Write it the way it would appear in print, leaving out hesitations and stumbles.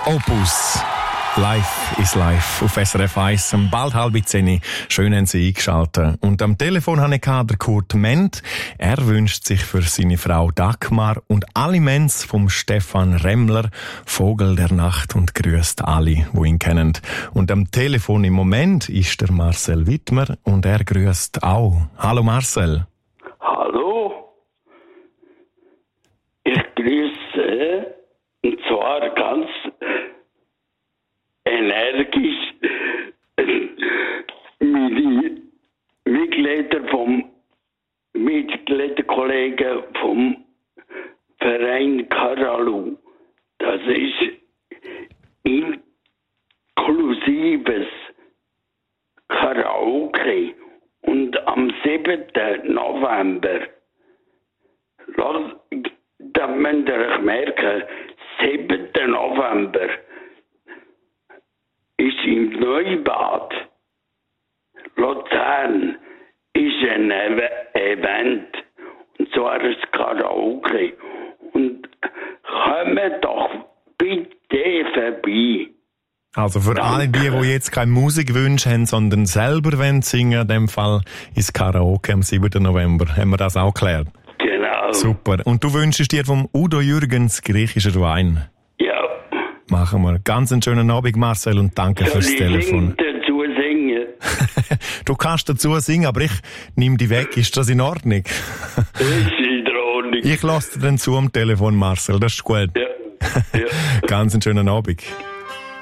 Opus. Life is Life auf SRF 1, bald 9:30. Schön haben Sie eingeschaltet. Und am Telefon habe ich den Kurt Ment. Er wünscht sich für seine Frau Dagmar und alle Mens vom Stefan Remmler, Vogel der Nacht, und grüßt alle, die ihn kennen. Und am Telefon im Moment ist der Marcel Wittmer und er grüßt auch. Hallo Marcel. Hallo. Ich grüße, und zwar ganz energisch meine Mitgliederkollegen vom Verein Karalu. Das ist inklusives Karaoke. Und am 7. November, da müsst ihr euch merken, 7. November ist im Neubad Luzern ist ein Event, und zwar ein Karaoke. Und kommt doch bitte vorbei. Also für alle die jetzt keinen Musikwunsch haben, sondern selber singen, in dem Fall ist Karaoke am 7. November. Haben wir das auch geklärt? Genau. Super. Und du wünschst dir vom Udo Jürgens griechischer Wein? Ja. Machen wir. Ganz einen schönen Abend, Marcel, und danke fürs Telefon. Dazu singen. Du kannst dazu singen, aber ich nehme dich weg. Ist das in Ordnung? Das ist in Ordnung. Ich lasse dir dann zu am Telefon, Marcel. Das ist gut. Ja. Ja. Ganz einen schönen Abend.